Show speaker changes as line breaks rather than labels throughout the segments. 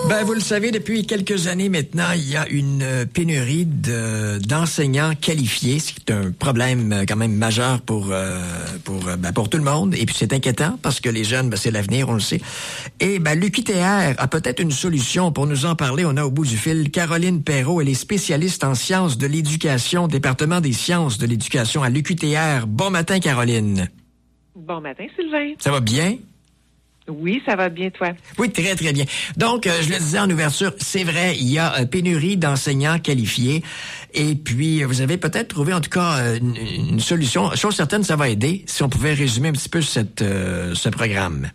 Vous le savez, depuis quelques années maintenant, il y a une pénurie d'enseignants qualifiés. C'est un problème quand même majeur pour tout le monde. Et puis c'est inquiétant parce que les jeunes, c'est l'avenir, on le sait. Et l'UQTR a peut-être une solution. Pour nous en parler, on a au bout du fil Caroline Perrault. Elle est spécialiste en sciences de l'éducation, département des sciences de l'éducation à l'UQTR. Bon matin, Caroline.
Bon matin, Sylvain.
Ça va bien?
Oui, ça va bien, toi?
Oui, très, très bien. Donc, je le disais en ouverture, c'est vrai, il y a pénurie d'enseignants qualifiés. Et puis, vous avez peut-être trouvé, en tout cas, une solution. Chose certaine, ça va aider. Si on pouvait résumer un petit peu ce programme.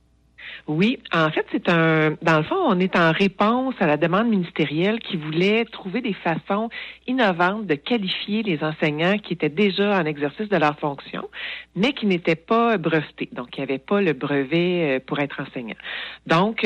Oui, en fait, dans le fond, on est en réponse à la demande ministérielle qui voulait trouver des façons innovantes de qualifier les enseignants qui étaient déjà en exercice de leur fonction, mais qui n'étaient pas brevetés, donc qui n'avaient pas le brevet pour être enseignant. Donc,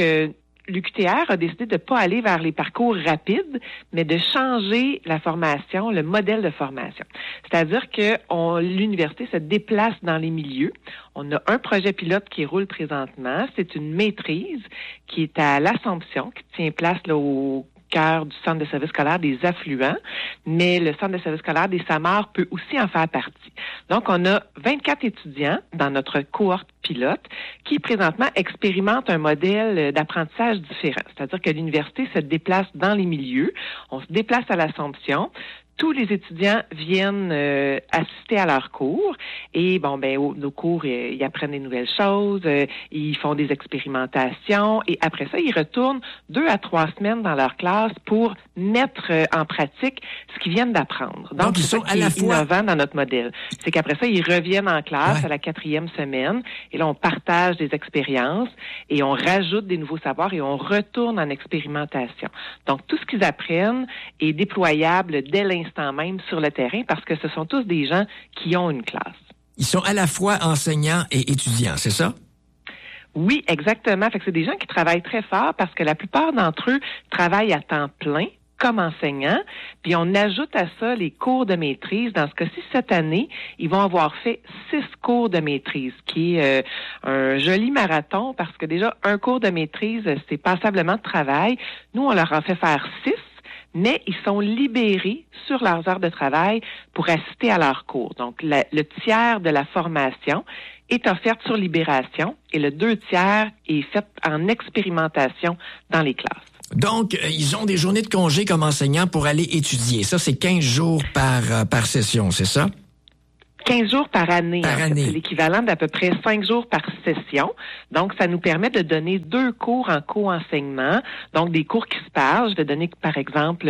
l'UQTR a décidé de ne pas aller vers les parcours rapides, mais de changer la formation, le modèle de formation. C'est-à-dire que l'université se déplace dans les milieux. On a un projet pilote qui roule présentement. C'est une maîtrise qui est à l'Assomption, qui tient place là, au cœur du centre de service scolaire des affluents, mais le centre de service scolaire des Samars peut aussi en faire partie. Donc, on a 24 étudiants dans notre cohorte pilote qui, présentement, expérimentent un modèle d'apprentissage différent. C'est-à-dire que l'université se déplace dans les milieux, on se déplace à l'Assomption, tous les étudiants viennent assister à leurs cours et nos cours, ils apprennent des nouvelles choses, ils font des expérimentations et après ça, ils retournent 2 à 3 semaines dans leur classe pour mettre en pratique ce qu'ils viennent d'apprendre. Donc ils sont à la fois innovants dans notre modèle. C'est qu'après ça, ils reviennent en classe à la 4e semaine et là, on partage des expériences et on rajoute des nouveaux savoirs et on retourne en expérimentation. Donc, tout ce qu'ils apprennent est déployable dès l'instant même sur le terrain parce que ce sont tous des gens qui ont une classe.
Ils sont à la fois enseignants et étudiants, c'est ça?
Oui, exactement. Fait que c'est des gens qui travaillent très fort parce que la plupart d'entre eux travaillent à temps plein comme enseignants. Puis on ajoute à ça les cours de maîtrise. Dans ce cas-ci, cette année, ils vont avoir fait 6 cours de maîtrise, qui est un joli marathon parce que déjà, un cours de maîtrise, c'est passablement de travail. Nous, on leur en fait faire 6. Mais ils sont libérés sur leurs heures de travail pour assister à leurs cours. Donc, le tiers de la formation est offerte sur libération et le 2 tiers est fait en expérimentation dans les classes.
Donc, ils ont des journées de congé comme enseignants pour aller étudier. Ça, c'est 15 jours par session, c'est ça?
15 jours par année.
C'est
l'équivalent d'à peu près 5 jours par session. Donc, ça nous permet de donner 2 cours en co-enseignement. Donc, des cours qui se parlent. Je vais donner, par exemple,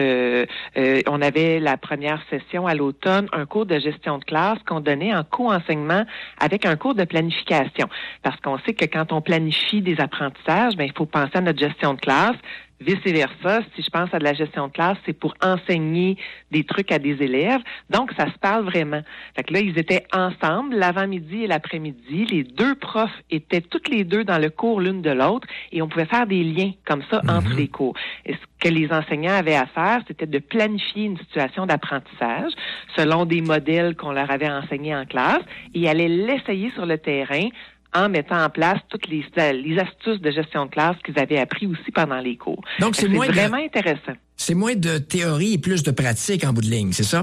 on avait la première session à l'automne, un cours de gestion de classe qu'on donnait en co-enseignement avec un cours de planification. Parce qu'on sait que quand on planifie des apprentissages, il faut penser à notre gestion de classe. Vice-versa, si je pense à de la gestion de classe, c'est pour enseigner des trucs à des élèves. Donc, ça se parle vraiment. Fait que là, ils étaient ensemble, l'avant-midi et l'après-midi. Les 2 profs étaient toutes les 2 dans le cours l'une de l'autre et on pouvait faire des liens comme ça entre les cours. Et ce que les enseignants avaient à faire, c'était de planifier une situation d'apprentissage selon des modèles qu'on leur avait enseignés en classe et ils allaient l'essayer sur le terrain en mettant en place toutes les astuces de gestion de classe qu'ils avaient appris aussi pendant les cours.
Donc, c'est
vraiment intéressant.
C'est moins de théorie et plus de pratique en bout de ligne, c'est ça?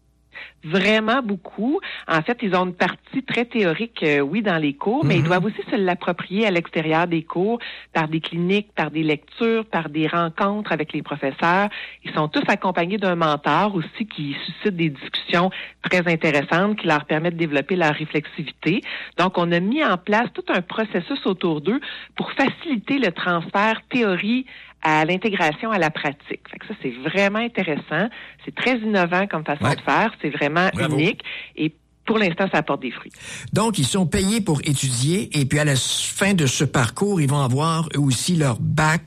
Vraiment beaucoup. En fait, ils ont une partie très théorique, oui, dans les cours, mais ils doivent aussi se l'approprier à l'extérieur des cours, par des cliniques, par des lectures, par des rencontres avec les professeurs. Ils sont tous accompagnés d'un mentor aussi qui suscite des discussions très intéressantes qui leur permettent de développer leur réflexivité. Donc, on a mis en place tout un processus autour d'eux pour faciliter le transfert théorie à l'intégration à la pratique. Fait que ça, c'est vraiment intéressant. C'est très innovant comme façon de faire. C'est vraiment unique. Et pour l'instant, ça apporte des fruits.
Donc, ils sont payés pour étudier et puis à la fin de ce parcours, ils vont avoir eux aussi leur bac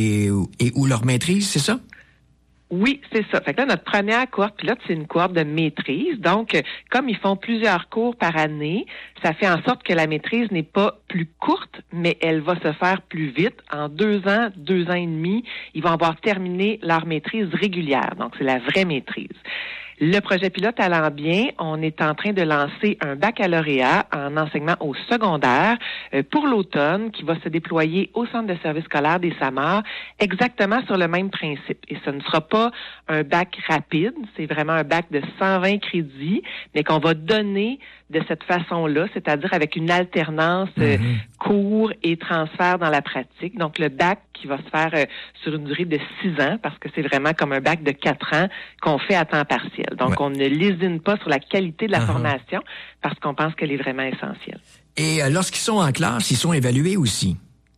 ou leur maîtrise, c'est ça?
Oui, c'est ça. Fait que là, notre première cohorte pilote, c'est une cohorte de maîtrise. Donc, comme ils font plusieurs cours par année, ça fait en sorte que la maîtrise n'est pas plus courte, mais elle va se faire plus vite. En 2 ans, 2 ans et demi, ils vont avoir terminé leur maîtrise régulière. Donc, c'est la vraie maîtrise. Le projet pilote allant bien, on est en train de lancer un baccalauréat en enseignement au secondaire pour l'automne qui va se déployer au centre de service scolaire des Samars, exactement sur le même principe. Et ce ne sera pas un bac rapide, c'est vraiment un bac de 120 crédits, mais qu'on va donner de cette façon-là, c'est-à-dire avec une alternance cours et transfert dans la pratique. Donc, le bac qui va se faire sur une durée de 6 ans, parce que c'est vraiment comme un bac de 4 ans qu'on fait à temps partiel. Donc, on ne lésine pas sur la qualité de la formation parce qu'on pense qu'elle est vraiment essentielle.
Et lorsqu'ils sont en classe, ils sont évalués aussi?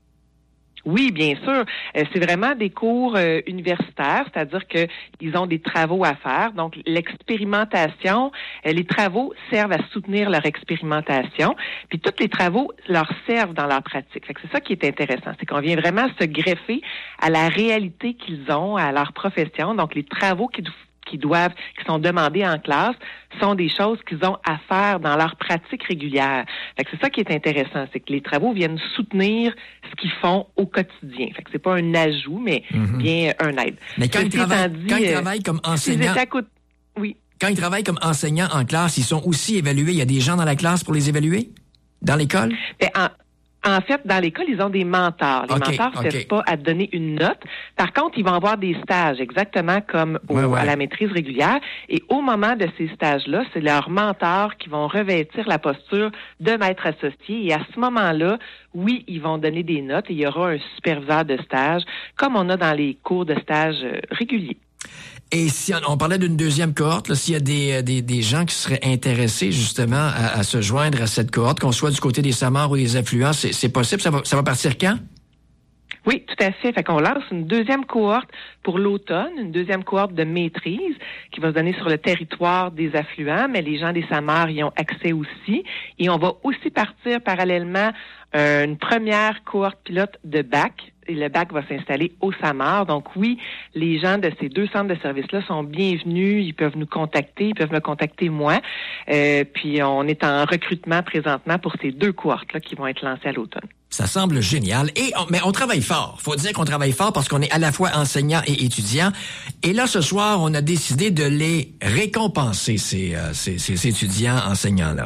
Oui, bien sûr. C'est vraiment des cours universitaires, c'est-à-dire qu'ils ont des travaux à faire. Donc, l'expérimentation, les travaux servent à soutenir leur expérimentation, puis tous les travaux leur servent dans leur pratique. Fait que c'est ça qui est intéressant, c'est qu'on vient vraiment se greffer à la réalité qu'ils ont, à leur profession. Donc, les travaux qui sont demandés en classe sont des choses qu'ils ont à faire dans leur pratique régulière. Fait que c'est ça qui est intéressant, c'est que les travaux viennent soutenir ce qu'ils font au quotidien. Fait que c'est pas un ajout, mais bien un aide.
Mais quand ils travaillent comme enseignants...
Oui.
Quand ils travaillent comme enseignants en classe, ils sont aussi évalués. Il y a des gens dans la classe pour les évaluer? Dans l'école?
Ben, en fait, dans l'école, ils ont des mentors. Les mentors ne servent pas à donner une note. Par contre, ils vont avoir des stages, exactement comme à la maîtrise régulière. Et au moment de ces stages-là, c'est leurs mentors qui vont revêtir la posture de maître associé. Et à ce moment-là, oui, ils vont donner des notes et il y aura un superviseur de stage, comme on a dans les cours de stage réguliers.
Et si on parlait d'une deuxième cohorte, là, s'il y a des gens qui seraient intéressés justement à se joindre à cette cohorte, qu'on soit du côté des Samars ou des affluents, c'est possible? Ça va partir quand?
Oui, tout à fait. Fait qu'on lance une deuxième cohorte pour l'automne, une deuxième cohorte de maîtrise qui va se donner sur le territoire des affluents, mais les gens des Samars y ont accès aussi. Et on va aussi partir parallèlement une première cohorte pilote de bac. Et le bac va s'installer au Samars. Donc oui, les gens de ces 2 centres de services-là sont bienvenus. Ils peuvent nous contacter, ils peuvent me contacter moi. Puis on est en recrutement présentement pour ces 2 cohortes-là qui vont être lancées à l'automne.
Ça semble génial. Mais on travaille fort. Faut dire qu'on travaille fort parce qu'on est à la fois enseignant et étudiant. Et là, ce soir, on a décidé de les récompenser, ces étudiants enseignants-là.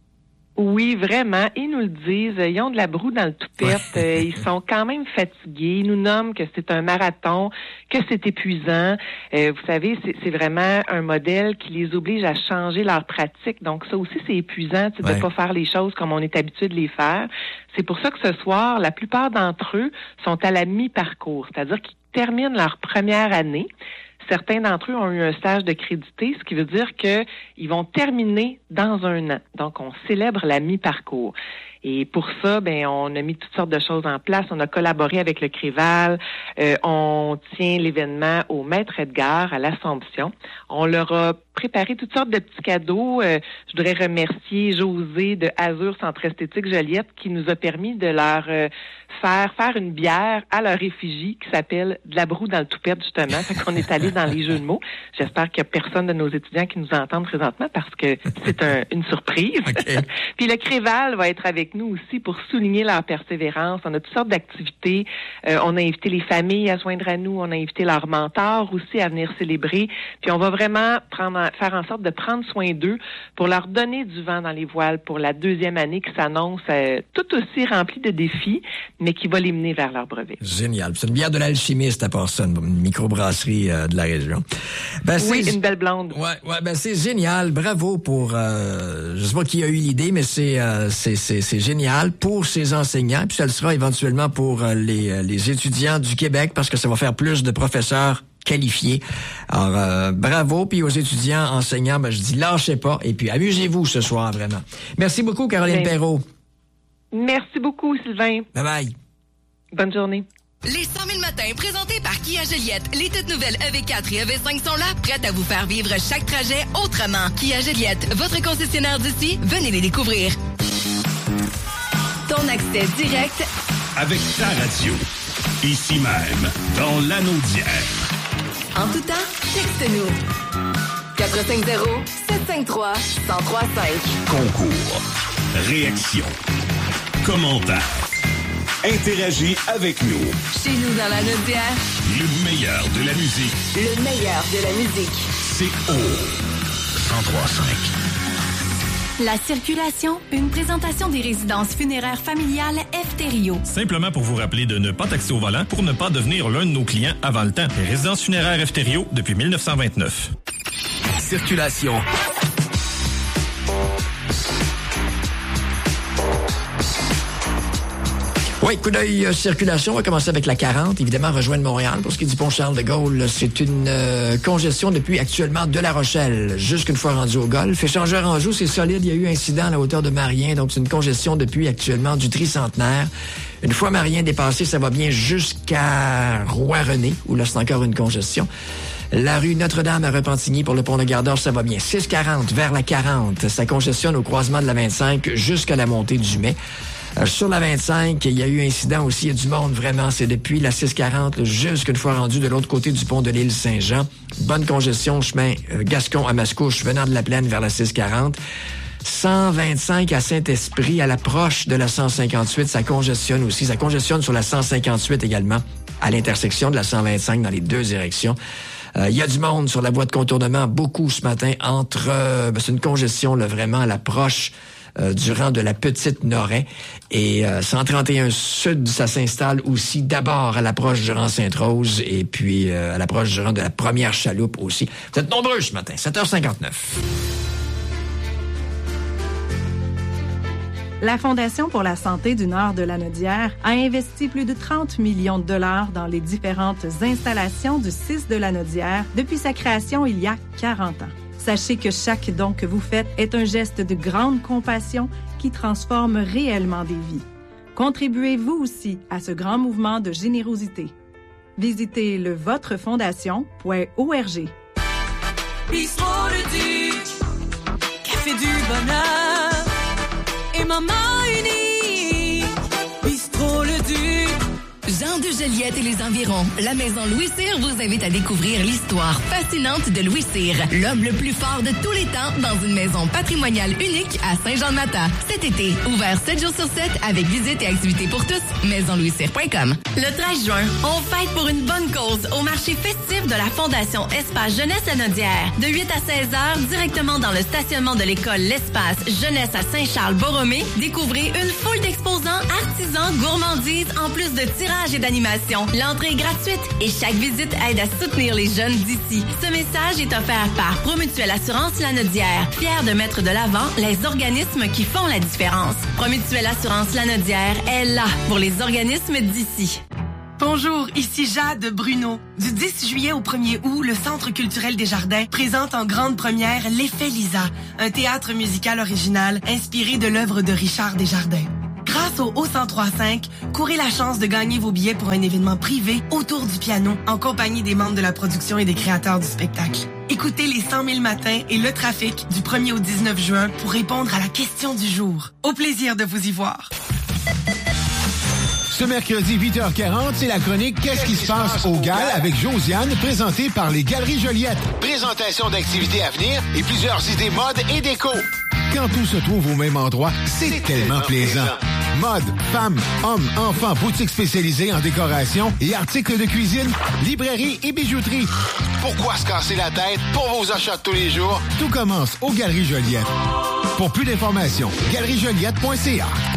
Oui, vraiment. Ils nous le disent. Ils ont de la broue dans le toupette. Ils sont quand même fatigués. Ils nous nomment que c'est un marathon, que c'est épuisant. Vous savez, c'est vraiment un modèle qui les oblige à changer leur pratique. Donc, ça aussi, c'est épuisant de ne pas faire les choses comme on est habitué de les faire. C'est pour ça que ce soir, la plupart d'entre eux sont à la mi-parcours, c'est-à-dire qu'ils terminent leur première année. Certains d'entre eux ont eu un stage de crédité, ce qui veut dire qu'ils vont terminer dans 1 an. Donc, on célèbre la mi-parcours. Et pour ça, on a mis toutes sortes de choses en place. On a collaboré avec le Créval. On tient l'événement au Maître Edgar à l'Assomption. On leur a préparé toutes sortes de petits cadeaux. Je voudrais remercier José de Azur Centre Esthétique Joliette qui nous a permis de leur faire une bière à leur effigie qui s'appelle de la broue dans le toupette, justement. Fait qu'on est allé dans les jeux de mots. J'espère qu'il n'y a personne de nos étudiants qui nous entendent présentement parce que c'est une surprise. Okay. Puis le Créval va être avec nous aussi pour souligner leur persévérance. On a toutes sortes d'activités. On a invité les familles à se joindre à nous. On a invité leurs mentors aussi à venir célébrer. Puis on va vraiment faire en sorte de prendre soin d'eux pour leur donner du vent dans les voiles pour la 2e année qui s'annonce tout aussi remplie de défis, mais qui va les mener vers leur brevet.
Génial. C'est une bière de l'Alchimiste à part ça, une microbrasserie de la région.
Oui, une belle blonde.
Ouais, c'est génial. Bravo pour, je sais pas qui a eu l'idée, mais c'est génial pour ces enseignants, puis ça le sera éventuellement pour les étudiants du Québec, parce que ça va faire plus de professeurs qualifiés. Alors, bravo, puis aux étudiants enseignants, je dis lâchez pas, et puis amusez-vous ce soir, vraiment. Merci beaucoup, Caroline Perrault.
Merci beaucoup, Sylvain.
Bye-bye.
Bonne journée.
Les 100 000 matins présentés par Kia Joliette. Les toutes nouvelles EV4 et EV5 sont là, prêtes à vous faire vivre chaque trajet autrement. Kia Joliette, votre concessionnaire d'ici, venez les découvrir. Ton accès direct
avec ta radio. Ici même, dans l'anneau d'hier.
En tout temps, texte-nous. 450-753-1035.
Concours. Réaction. Commentaire. Interagis avec nous.
Chez nous dans l'anneau d'hier.
Le meilleur de la musique.
Le meilleur de la musique.
C'est 103.5.
La circulation, une présentation des résidences funéraires familiales F-Thériault.
Simplement pour vous rappeler de ne pas taxer au volant pour ne pas devenir l'un de nos clients avant le temps. Les résidences funéraires F-Thériault depuis 1929.
Circulation.
Oui, coup d'œil circulation. On va commencer avec la 40. Évidemment, rejoindre Montréal. Pour ce qui est du pont Charles-de-Gaulle, c'est une congestion depuis actuellement de La Rochelle jusqu'une fois rendu au Golfe. Échangeur Anjou, c'est solide. Il y a eu incident à la hauteur de Marien. Donc, c'est une congestion depuis actuellement du Tricentenaire. Une fois Marien dépassé, ça va bien jusqu'à Roi-René, où là, c'est encore une congestion. La rue Notre-Dame à Repentigny pour le pont de Gare-d'Orge, ça va bien. 640 vers la 40. Ça congestionne au croisement de la 25 jusqu'à la montée du Mai. Sur la 25, il y a eu incident aussi. Il y a du monde, vraiment. C'est depuis la 640 jusqu'une fois rendu de l'autre côté du pont de l'île Saint-Jean. Bonne congestion, chemin Gascon à Mascouche, venant de la Plaine vers la 640. 125 à Saint-Esprit, à l'approche de la 158, ça congestionne aussi. Ça congestionne sur la 158 également, à l'intersection de la 125 dans les deux directions. Il y a du monde sur la voie de contournement, beaucoup ce matin, entre... c'est une congestion, là, vraiment, à l'approche du rang de la Petite Noret. Et 131 Sud, ça s'installe aussi d'abord à l'approche du rang Sainte-Rose et puis à l'approche du rang de la Première Chaloupe aussi. Vous êtes nombreux ce matin, 7h59.
La Fondation pour la santé du Nord de Lanaudière a investi plus de 30 millions de dollars dans les différentes installations du CIS de Lanaudière depuis sa création il y a 40 ans. Sachez que chaque don que vous faites est un geste de grande compassion qui transforme réellement des vies. Contribuez vous aussi à ce grand mouvement de générosité. Visitez le votrefondation.org.
Bistrot Le Duc, café du bonheur et maman unie. Bistrot Le Duc.
Jean de Joliette et les environs, la maison Louis Cyr vous invite à découvrir l'histoire fascinante de Louis Cyr, l'homme le plus fort de tous les temps dans une maison patrimoniale unique à Saint-Jean-de-Mata. Cet été, ouvert 7 jours sur 7 avec visite et activités pour tous, maisonlouiscyr.com.
Le 13 juin, on fête pour une bonne cause au marché festif de la Fondation Espace Jeunesse Lanaudière. De 8 à 16 heures, directement dans le stationnement de l'école L'Espace Jeunesse à Saint-Charles-Borromée, découvrez une foule d'exposants, artisans, gourmandises, en plus de tirages et d'animation. L'entrée est gratuite et chaque visite aide à soutenir les jeunes d'ici. Ce message est offert par Promutuelle Assurance Lanaudière, fier de mettre de l'avant les organismes qui font la différence. Promutuelle Assurance Lanaudière est là pour les organismes d'ici.
Bonjour, ici Jade Bruno. Du 10 juillet au 1er août, le Centre culturel des Jardins présente en grande première L'Effet Lisa, un théâtre musical original inspiré de l'œuvre de Richard Desjardins. Grâce au O1035, courez la chance de gagner vos billets pour un événement privé autour du piano en compagnie des membres de la production et des créateurs du spectacle. Écoutez les 100 000 matins et le trafic du 1er au 19 juin pour répondre à la question du jour. Au plaisir de vous y voir.
Ce mercredi 8h40, c'est la chronique Qu'est-ce qui se passe au GAL avec Josiane, présentée par les Galeries Joliette. Présentation d'activités à venir et plusieurs idées mode et déco. Quand tout se trouve au même endroit, c'est tellement plaisant. Mode, femmes, hommes, enfants, boutiques spécialisées en décoration et articles de cuisine, librairie et bijouterie. Pourquoi se casser la tête pour vos achats de tous les jours? Tout commence aux Galeries Joliette. Pour plus d'informations, galeriejoliette.ca.